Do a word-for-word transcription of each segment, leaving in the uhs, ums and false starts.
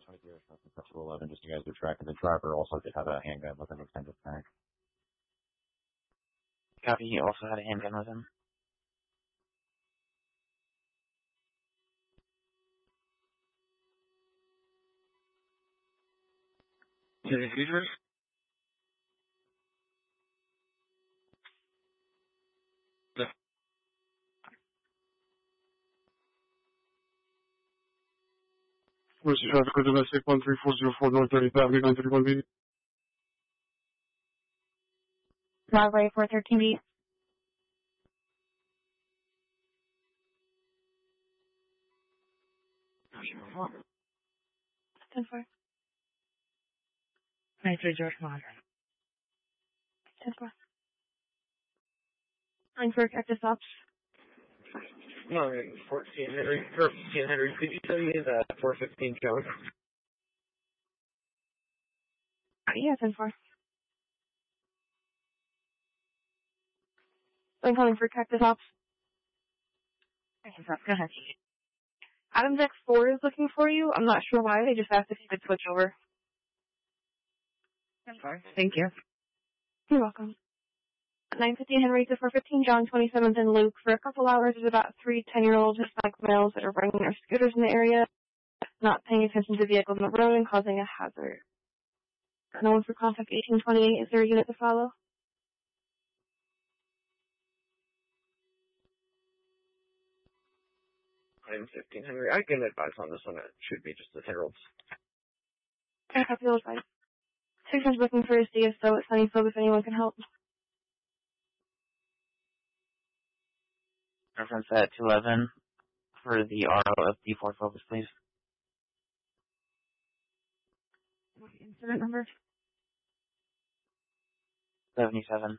twenty-three from two eleven, just you guys are tracking. The driver also did have a handgun with an extended mag. Copy, he also had a handgun with him. To the users? The Where's the traffic for domestic one three four zero four North thirtieth Avenue, nine thirty-one B? Driveway four thirteen B. ten four. ninety-three George Modern. ten four. nine four, Cactus Ops. No, fourteen Henry, fourteen Henry, could you tell me the four fifteen Jones? Yeah, ten four. I'm calling for Cactus Ops. Cactus Ops, go ahead. Adams X four is looking for you. I'm not sure why. They just asked if you could switch over. ten four. Thank you. You're welcome. nine fifteen Henry to four fifteen John twenty-seventh and Luke. For a couple hours, there's about three ten-year-old Hispanic males that are bringing their scooters in the area, not paying attention to vehicles on the road and causing a hazard. No one for contact eighteen twenty-eight. Is there a unit to follow? I'm fifteen Henry. I can advise on this one. It should be just the ten-year-olds. I copy those guys. Six is looking for his D S O at Sunnyfield if anyone can help. Reference at two eleven for the R O of D four Focus, please. Incident number? seventy-seven.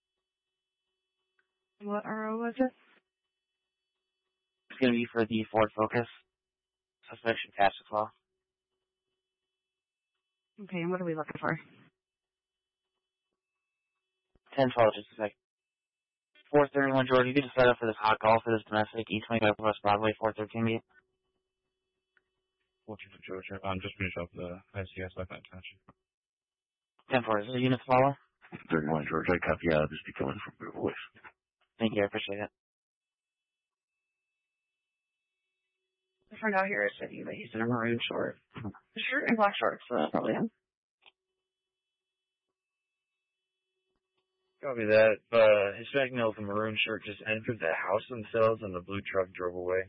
What R O was it? It's going to be for the Ford Focus. Suspect should catch as well. Okay, and what are we looking for? ten twelve, just a sec. four thirty-one, George, you can just set up for this hot call for this domestic E twenty-five West Broadway, four thirteen B. Watching for George. Um, just finish up the I C S like that attention. ten four, is there a unit to follow? thirty-one, George, I copy. Uh, just be coming from your voice. Thank you, I appreciate it. The friend out here said he, he's in a maroon short. Shirt and black shorts, so that's probably him. Copy that. Uh, Hispanic male with a maroon shirt just entered the house themselves and the blue truck drove away.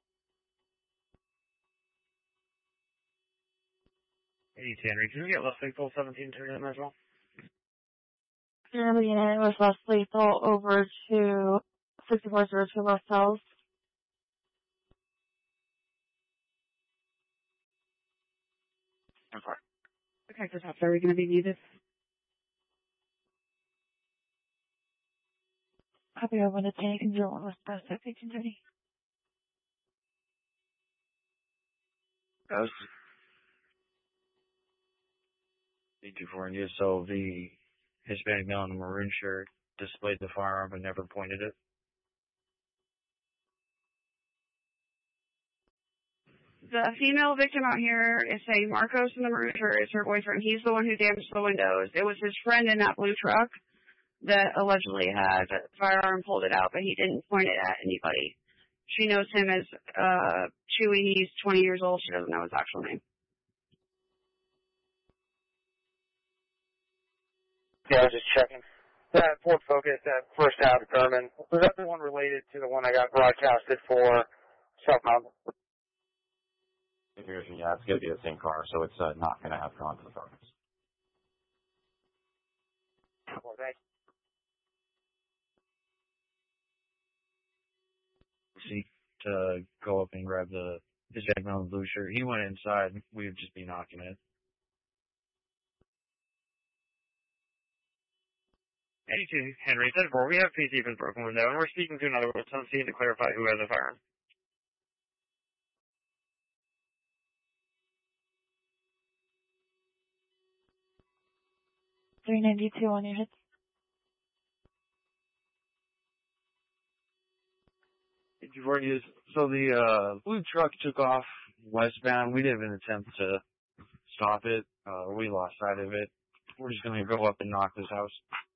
eighty Henry, can we get less lethal seventeen turn in as well? Yeah, the unit was less lethal over to sixty-four oh two West Cells. ten four. Okay, Cactus Ops, are we going to be needed? Copy over to Tank and Jill West Coast at eighteen thirty. Ghost. D two four India, so the Hispanic male in the maroon shirt displayed the firearm but never pointed it. The female victim out here is saying Marcos in the maroon shirt is her boyfriend. He's the one who damaged the windows. It was his friend in that blue truck that allegedly had a firearm, pulled it out, but he didn't point it at anybody. She knows him as uh, Chewy. He's twenty years old. She doesn't know his actual name. Yeah, I was just checking. That Ford Focus, that first half of Thurman, was that the one related to the one I got broadcasted for South Mountain? Yeah, it's going to be the same car, so it's uh, not going to have gone to the Focus. Well, thanks. See, to go up and grab the Hispanic male in the blue shirt. He went inside. We would just be knocking it. eighty-two Henry, ten four, we have P C for the broken window, and we're speaking to another witness on scene to clarify who has a firearm. three ninety-two on your hits. So the uh, blue truck took off westbound. We didn't even attempt to stop it. Uh, we lost sight of it. We're just going to go up and knock this house.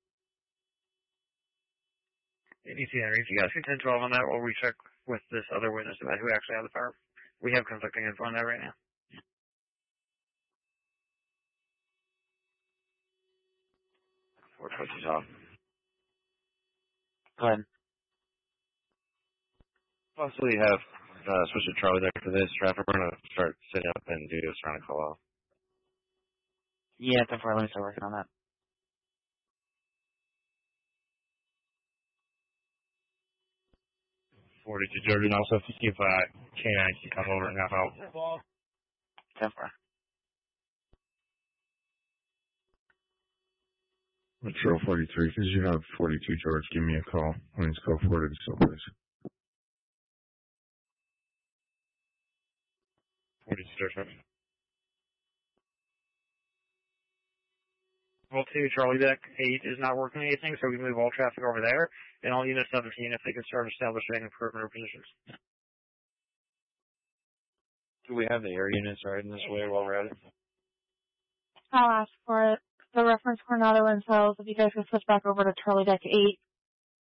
A D C Henry, if you guys can ten twelve on that while we check with this other witness about who actually had the fire. We have conflicting info on that right now. Four twenty's off. Go ahead. Possibly have uh, switch to Charlie there for this traffic. We're going to start setting up and do a surrounding call out. Yeah, definitely. Let me start working on that. forty-two Jordan, also if you see if uh, K nine can come over and help out. ten four. Metro forty-three, because you have forty-two George, give me a call. Let's go forward to the still place. forty-two George. Well, two, Charlie Deck eight is not working anything, so we move all traffic over there, and all Unit seventeen if they can start establishing perimeter positions. Do we have the air units riding this way while we're at it? I'll ask for it. The reference Coronado and cells, if you guys could switch back over to Charlie Deck eight,